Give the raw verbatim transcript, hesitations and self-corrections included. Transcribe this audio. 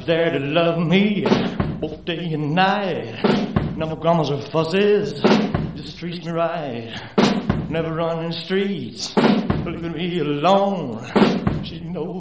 there to love me both day and night. None of my grandmas or fusses, just treats me right. Never running streets, leaving me alone. She knows